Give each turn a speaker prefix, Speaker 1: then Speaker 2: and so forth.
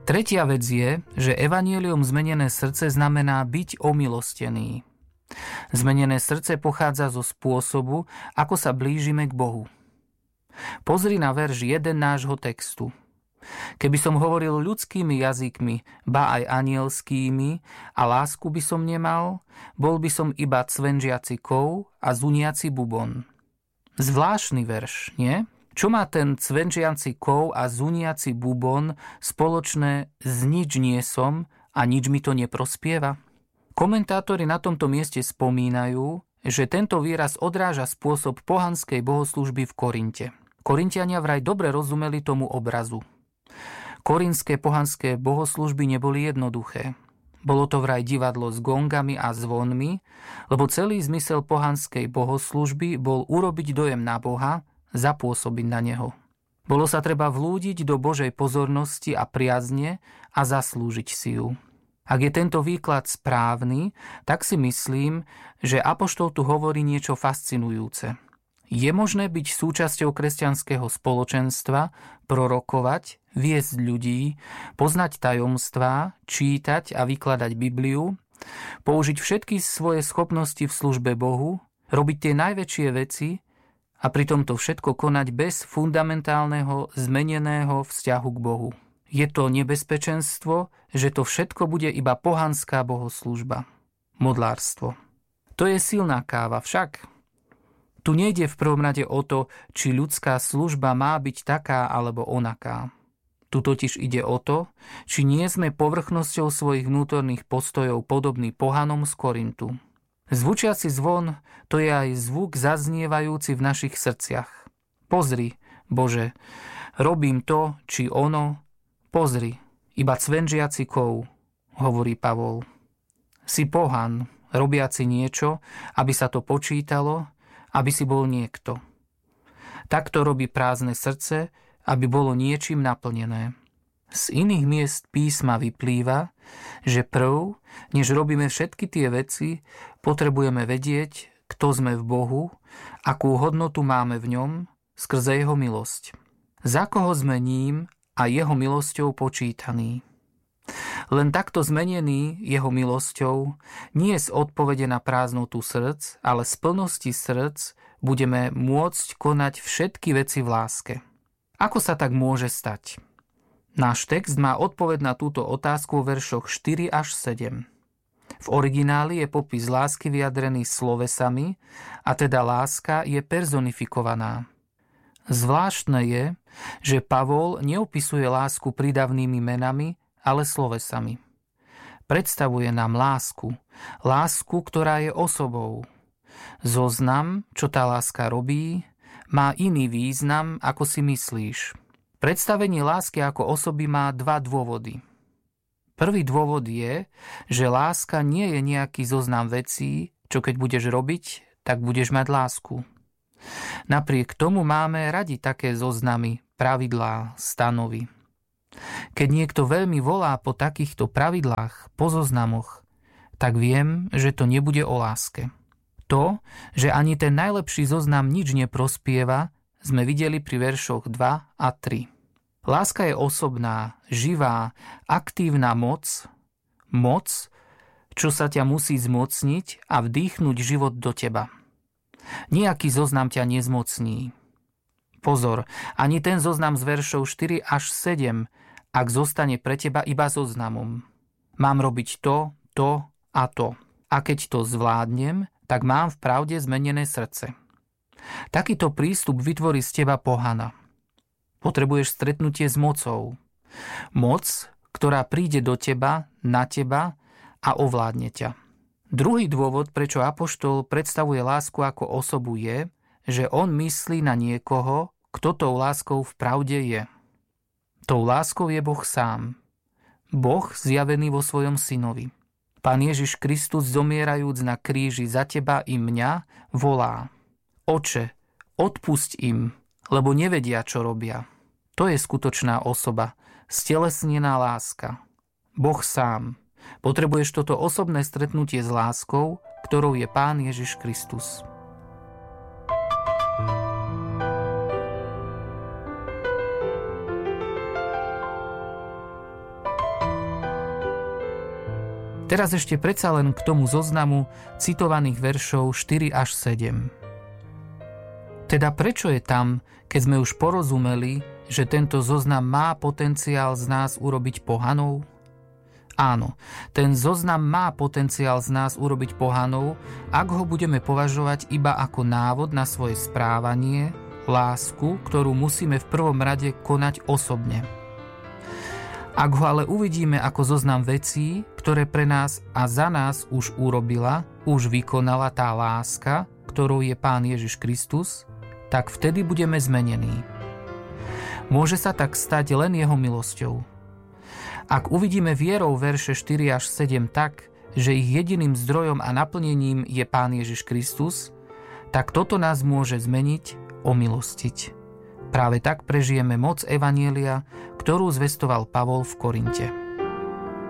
Speaker 1: Tretia vec je, že evanjelium zmenené srdce znamená byť omilostený. Zmenené srdce pochádza zo spôsobu, ako sa blížime k Bohu. Pozri na verš 1 nášho textu. Keby som hovoril ľudskými jazykmi, ba aj anielskými, a lásku by som nemal, bol by som iba cvenžiaci kov a zuniaci bubon. Zvláštny verš, nie? Čo má ten cvenžiaci kov a zuniaci bubon spoločné s nič nie som a nič mi to neprospieva? Komentátori na tomto mieste spomínajú, že tento výraz odráža spôsob pohanskej bohoslužby v Korinte. Korintiania vraj dobre rozumeli tomu obrazu. Korintské pohanské bohoslužby neboli jednoduché. Bolo to vraj divadlo s gongami a zvonmi, lebo celý zmysel pohanskej bohoslužby bol urobiť dojem na Boha, zapôsobiť na neho. Bolo sa treba vlúdiť do Božej pozornosti a priazne a zaslúžiť si ju. Ak je tento výklad správny, tak si myslím, že apoštol tu hovorí niečo fascinujúce. Je možné byť súčasťou kresťanského spoločenstva, prorokovať, viesť ľudí, poznať tajomstvá, čítať a vykladať Bibliu, použiť všetky svoje schopnosti v službe Bohu, robiť tie najväčšie veci a pritom to všetko konať bez fundamentálneho, zmeneného vzťahu k Bohu. Je to nebezpečenstvo, že to všetko bude iba pohanská bohoslužba. Modlárstvo. To je silná káva, však. Tu nejde v prvom rade o to, či ľudská služba má byť taká alebo onaká. Tu totiž ide o to, či nie sme povrchnosťou svojich vnútorných postojov podobní pohanom z Korintu. Zvučiaci zvon, to je aj zvuk zaznievajúci v našich srdciach. Pozri, Bože, robím to, či ono. Pozri, iba cvenžiaci kov, hovorí Pavol. Si pohan, robiaci niečo, aby sa to počítalo, aby si bol niekto. Takto robí prázdne srdce, aby bolo niečím naplnené. Z iných miest písma vyplýva, že prv, než robíme všetky tie veci, potrebujeme vedieť, kto sme v Bohu, akú hodnotu máme v ňom, skrze jeho milosť. Za koho sme ním a jeho milosťou počítaní. Len takto zmenený jeho milosťou, nie z odpovede na prázdnotu srdc, ale z plnosti srdc budeme môcť konať všetky veci v láske. Ako sa tak môže stať? Náš text má odpoveď na túto otázku v veršoch 4 až 7. V origináli je popis lásky vyjadrený slovesami, a teda láska je personifikovaná. Zvláštne je, že Pavol neopisuje lásku prídavnými menami, ale slovesami. Predstavuje nám lásku, ktorá je osobou. Zoznam, čo tá láska robí, má iný význam, ako si myslíš. Predstavenie lásky ako osoby má dva dôvody. Prvý dôvod je, že láska nie je nejaký zoznam vecí, čo keď budeš robiť, tak budeš mať lásku. Napriek tomu máme radi také zoznamy, pravidlá, stanovy. Keď niekto veľmi volá po takýchto pravidlách, po zoznamoch, tak viem, že to nebude o láske. To, že ani ten najlepší zoznam nič neprospieva, sme videli pri veršoch 2 a 3. Láska je osobná, živá, aktívna moc, čo sa ťa musí zmocniť a vdýchnuť život do teba. Nejaký zoznam ťa nezmocní. Pozor, ani ten zoznam z veršov 4 až 7, ak zostane pre teba iba zoznamom. Mám robiť to a to. A keď to zvládnem, tak mám v pravde zmenené srdce. Takýto prístup vytvorí z teba pohana. Potrebuješ stretnutie s mocou. Moc, ktorá príde do teba, na teba a ovládne ťa. Druhý dôvod, prečo apoštol predstavuje lásku ako osobu je, že on myslí na niekoho, kto tou láskou v pravde je. Tou láskou je Boh sám. Boh zjavený vo svojom synovi. Pán Ježiš Kristus, zomierajúc na kríži za teba i mňa, volá: Oče, odpusť im, lebo nevedia, čo robia. To je skutočná osoba, stelesnená láska. Boh sám. Potrebuješ toto osobné stretnutie s láskou, ktorou je Pán Ježiš Kristus. Teraz ešte predsa len k tomu zoznamu citovaných veršov 4 až 7. Teda prečo je tam, keď sme už porozumeli, že tento zoznam má potenciál z nás urobiť pohanov? Áno, ten zoznam má potenciál z nás urobiť pohanov, ak ho budeme považovať iba ako návod na svoje správanie, lásku, ktorú musíme v prvom rade konať osobne. Ak ho ale uvidíme ako zoznam vecí, ktoré pre nás a za nás už urobila, už vykonala tá láska, ktorou je Pán Ježiš Kristus, tak vtedy budeme zmenení. Môže sa tak stať len jeho milosťou. Ak uvidíme vierou verše 4 až 7 tak, že ich jediným zdrojom a naplnením je Pán Ježiš Kristus, tak toto nás môže zmeniť, omilostiť. Práve tak prežijeme moc evanjelia, ktorú zvestoval Pavol v Korinte.